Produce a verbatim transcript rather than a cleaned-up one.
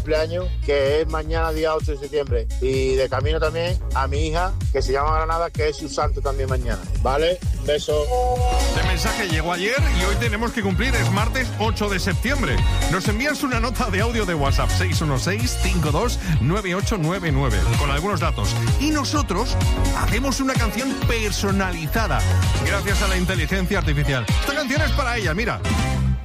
cumpleaños, que es mañana día ocho de septiembre. Y de camino también a mi hija, que se llama Granada, que es su santo también mañana. ¿Vale? Un beso. Este mensaje llegó ayer y hoy tenemos que cumplir, es martes ocho de septiembre. Nos envías una nota de audio de WhatsApp seis uno seis, cinco dos nueve ocho nueve nueve con algunos datos. Y nosotros hacemos una canción personalizada gracias a la inteligencia artificial. Esta canción es para ella, mira.